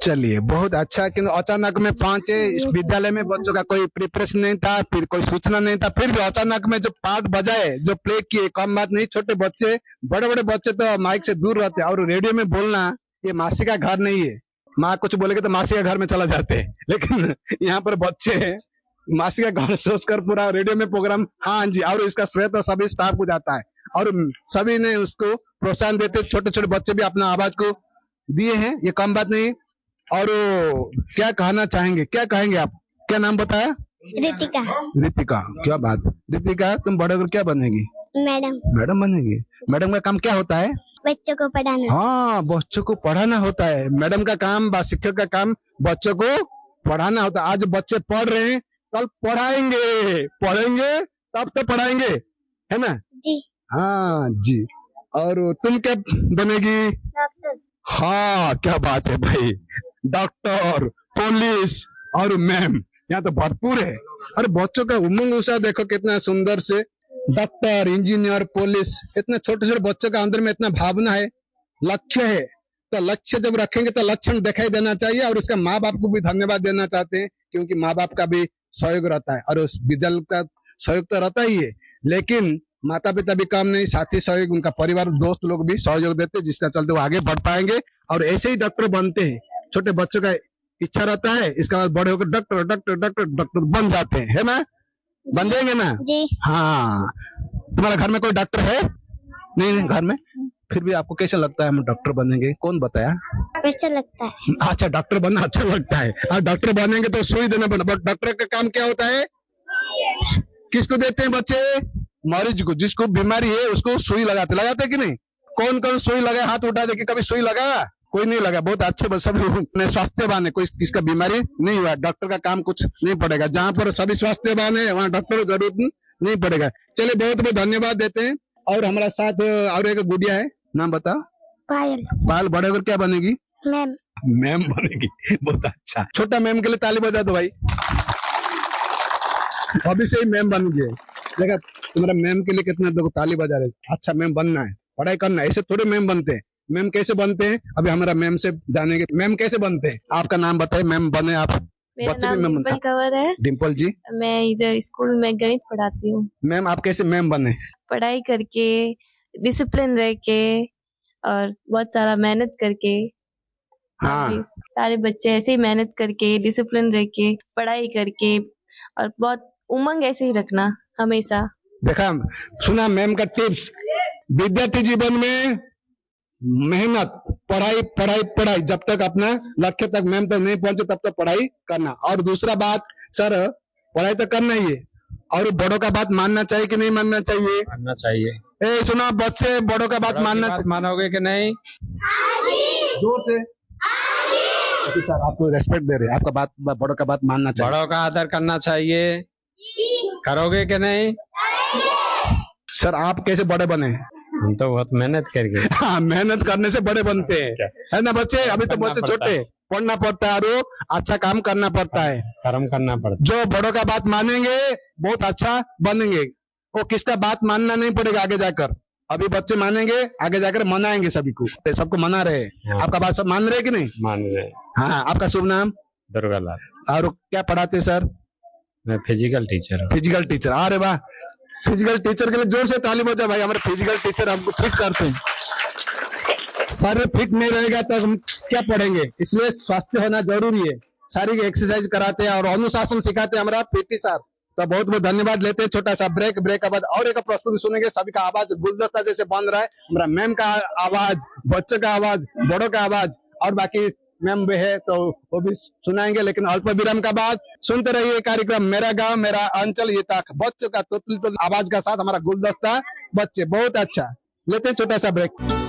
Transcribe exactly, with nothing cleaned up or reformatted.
चलिए बहुत अच्छा। किंतु अचानक में पहुंचे इस विद्यालय में, बच्चों का कोई प्रिपरेशन नहीं था, फिर कोई सूचना नहीं था, फिर भी अचानक में जो पाठ बजाए, जो प्ले किए, कम बात नहीं। छोटे बच्चे, बड़े बड़े बच्चे तो माइक से दूर रहते हैं, और रेडियो में बोलना ये मासी का घर नहीं है। माँ कुछ बोलेगे तो मासी का घर में चला जाते हैं, लेकिन यहाँ पर बच्चे मासी का घर सोचकर पूरा रेडियो में प्रोग्राम, हाँ जी, और इसका श्रेय तो सभी स्टाफ को जाता है, और सभी ने उसको प्रोत्साहन देते। छोटे छोटे बच्चे भी अपना आवाज को दिए हैं, ये कम बात नहीं। और क्या कहना चाहेंगे, क्या कहेंगे आप? क्या नाम बताया? रितिका। रितिका, क्या बात। रितिका, तुम बड़े होकर क्या बनेगी? मैडम। मैडम बनेगी। मैडम का काम क्या होता है? बच्चों को पढ़ाना। हाँ, बच्चों को पढ़ाना होता है। मैडम का काम, शिक्षक का काम बच्चों को पढ़ाना होता है। आज बच्चे पढ़ रहे हैं, कल पढ़ाएंगे, पढ़ेंगे तब तो पढ़ाएंगे, है ना जी? हाँ जी। और तुम क्या बनेगी? डॉक्टर। हाँ, क्या बात है भाई, डॉक्टर, पुलिस और मैम, यहाँ तो भरपूर है। और बच्चों का उमंग उत्साह देखो कितना सुंदर से। डॉक्टर, इंजीनियर, पुलिस, इतने छोटे छोटे बच्चों का अंदर में इतना भावना है, लक्ष्य है। तो लक्ष्य जब रखेंगे तो लक्षण दिखाई देना चाहिए। और उसका माँ बाप को भी धन्यवाद देना चाहते हैं, क्योंकि माँ बाप का भी सहयोग रहता है, और उस विद्यालय का सहयोग तो रहता ही है, लेकिन माता पिता भी कम नहीं, साथी सहयोग, उनका परिवार, दोस्त लोग भी सहयोग देते हैं, जिसका चलते वो आगे बढ़ पाएंगे और ऐसे ही डॉक्टर बनते हैं। छोटे बच्चों का इच्छा रहता है, इसका बाद बड़े होकर डॉक्टर डॉक्टर डॉक्टर डॉक्टर बन जाते हैं, है ना? बन जाएंगे ना जी? हाँ। तुम्हारे घर में कोई डॉक्टर है? नहीं, नहीं घर में। फिर भी आपको कैसा लगता है हम डॉक्टर बनेंगे? कौन बताया? अच्छा लगता है। अच्छा, डॉक्टर बनना अच्छा लगता है। और डॉक्टर बनेंगे तो सुई देना पड़ना। डॉक्टर का काम क्या होता है? किसको देते हैं बच्चे? मरीज को, जिसको बीमारी है उसको सुई लगाते लगाते कि नहीं? कौन कौन सुई लगा? हाथ उठा दे कि कभी सुई लगा? कोई नहीं लगा। बहुत अच्छे, सब स्वास्थ्यवान है, कोई किसका बीमारी नहीं हुआ। डॉक्टर का काम कुछ नहीं पड़ेगा। जहाँ पर सभी स्वास्थ्यवान है वहाँ डॉक्टर की जरूरत नहीं पड़ेगा। चलिए, बहुत बहुत धन्यवाद देते हैं। और हमारा साथ और एक गुड़िया है, नाम बता। पायल। पायल बड़े होकर क्या बनेगी? मैम। मैम बनेगी, बहुत अच्छा। छोटा मैम के लिए ताली बजा दो भाई। अभी से ही मैम बन गए, देखा तुम्हारा मैम के लिए कितना देखो ताली बजा रहे। अच्छा, मैम बनना है, पढ़ाई करना है, ऐसे थोड़े मैम बनते हैं। मैम कैसे बनते हैं अभी हमारा मैम से जानेंगे। मैम कैसे बनते हैं? आपका नाम बताइए, मैम बने आप। मेरा नाम डिम्पल कंवर है। डिम्पल जी, मैं इधर स्कूल में गणित पढ़ाती हूँ। मैम आप कैसे मैम बने? पढ़ाई करके, डिसिप्लिन रह के, और बहुत सारा मेहनत करके। हाँ, सारे बच्चे ऐसे ही मेहनत करके, डिसिप्लिन रह के, पढ़ाई करके, और बहुत उमंग ऐसे ही रखना हमेशा। देखा, सुना मैम का टिप्स। विद्यार्थी जीवन में मेहनत, पढ़ाई पढ़ाई पढ़ाई, जब तक अपना लक्ष्य तक मैम तक नहीं पहुंचे तब तक पढ़ाई करना। और दूसरा बात सर, पढ़ाई तो करना ही है, और बड़ों का बात मानना चाहिए कि नहीं मानना चाहिए? मानना चाहिए। ए सुना बच्चे, बड़ों का बात मानना चाहिए। मानोगे कि नहीं? जोर से। सर आपको रेस्पेक्ट दे रहे हैं, आपका बात, बड़ों का बात मानना चाहिए। बड़ों का आदर करना चाहिए, करोगे कि नहीं? सर आप कैसे बड़े बने? हम तो बहुत मेहनत करके। हाँ, मेहनत करने से बड़े बनते हैं, है ना बच्चे? अभी तो बच्चे छोटे, पढ़ना पड़ता है और अच्छा काम करना पड़ता है, कर्म करना पड़ता है। जो बड़ों का बात मानेंगे बहुत अच्छा बनेंगे। वो किसका बात मानना नहीं पड़ेगा आगे जाकर। अभी बच्चे मानेंगे, आगे जाकर मनाएंगे सभी को, सबको मना रहे हैं। आपका बात सब मान रहे कि नहीं? मान रहे। हाँ, आपका शुभ नाम? दुर्गा लाल। और क्या पढ़ाते सर? मैं फिजिकल टीचर हूँ। फिजिकल टीचर, अरे वाह, फिजिकल टीचर के लिए जोर से ताली बजा भाई। हमारे फिजिकल टीचर हमको फिट करते हैं। शरीर फिट नहीं रहेगा तो हम क्या पढ़ेंगे, इसलिए स्वास्थ्य होना जरूरी है। सारी एक्सरसाइज कराते हैं और अनुशासन सिखाते हैं हमारा पीटी सर। तो बहुत बहुत धन्यवाद लेते हैं। छोटा सा ब्रेक, ब्रेक के बाद और एक प्रस्तुति सुनेंगे। सभी का आवाज गुलदस्ता जैसे बन रहा है। हमारा मैम का आवाज, बच्चों का आवाज, बड़ों का आवाज, और बाकी मैम भी है तो वो भी सुनाएंगे। लेकिन अल्प विराम का बाद सुनते रहिए कार्यक्रम मेरा गांव मेरा अंचल। ये तक बच्चों का तुतल तुतल आवाज का साथ हमारा गुलदस्ता बच्चे, बहुत अच्छा। लेते हैं छोटा सा ब्रेक।